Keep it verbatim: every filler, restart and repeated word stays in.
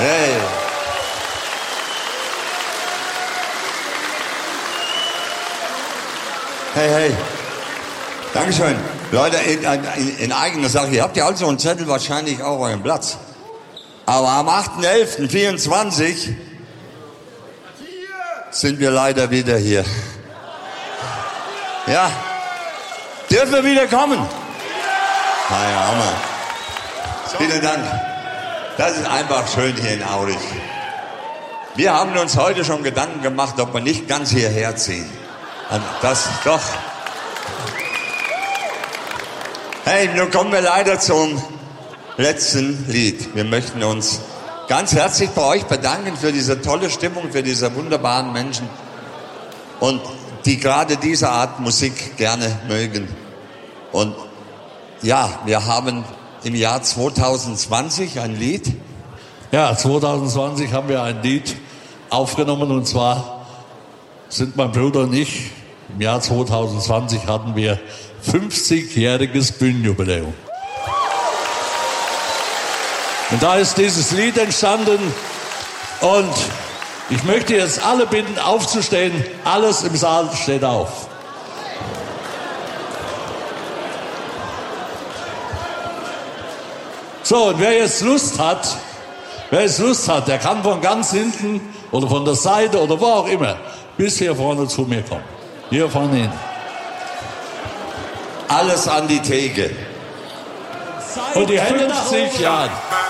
Hey. Hey, hey. Dankeschön. Leute, in, in, in eigener Sache, ihr habt ja also einen Zettel wahrscheinlich auch euren Platz. Aber am achten elften vierundzwanzig sind wir leider wieder hier. Ja. Dürfen wir wieder kommen? Na ja, Hammer. Vielen Dank. Das ist einfach schön hier in Aurich. Wir haben uns heute schon Gedanken gemacht, ob wir nicht ganz hierher ziehen. Und das doch. Hey, nun kommen wir leider zum letzten Lied. Wir möchten uns ganz herzlich bei euch bedanken für diese tolle Stimmung, für diese wunderbaren Menschen und die gerade diese Art Musik gerne mögen. Und ja, wir haben im Jahr zweitausendzwanzig ein Lied. Ja, zweitausendzwanzig haben wir ein Lied aufgenommen, und zwar sind mein Bruder und ich, im Jahr zweitausendzwanzig hatten wir fünfzigjähriges Bühnenjubiläum. Und da ist dieses Lied entstanden, und ich möchte jetzt alle bitten, aufzustehen. Alles im Saal steht auf. So, und wer jetzt Lust hat, wer jetzt Lust hat, der kann von ganz hinten oder von der Seite oder wo auch immer bis hier vorne zu mir kommen. Hier vorne hin. Alles an die Theke. Und die Hände nach sich, Jan.